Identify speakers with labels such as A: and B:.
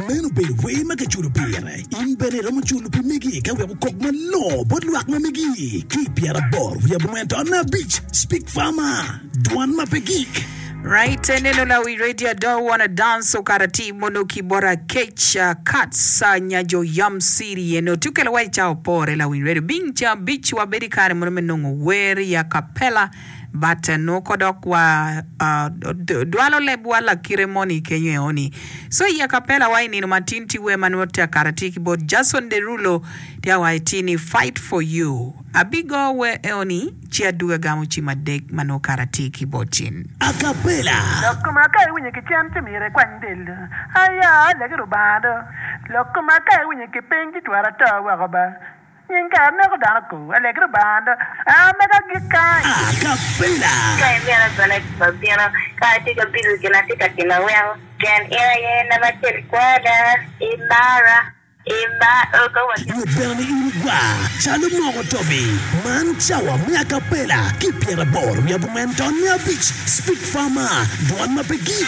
A: Meno be we makachulu pire. In bere ramu chulu pimigi ka we kok malo bodluak mamigi. Keep yara bor we went on a beach. Speak farmer. Duan mapegik.
B: Right, neno la we radio don't wanna dance so karati mono kibora kecha katsa nyajo yam city eno tukela wai chao pore la we radio bincha beach wa beri kare mono menongo weri ya kapela but no kodok wa dualo lebwa la kiremoni kenye oni so ya kapela wa ni matinti we manota karati keyboard Jason Derulo dia wa itini fight for you abigo we eoni chia duga gamu chima dek mano karati keyboard chin
A: Acapella.
C: Lokumaka when you can to me requandil. Aya, legero bado. Lokumaka when you keep painting to a tower. You can never done a legero band. I make a good kind.
A: Acapella.
D: I take a bill, can I take a killer well? Can I never tell Quada, Imara,
A: Berni Uruguay, Chalomo Toby, Man Chawa, Acapella, keep your bor, we have went on your beach, speak farmer, Duan Mapegi.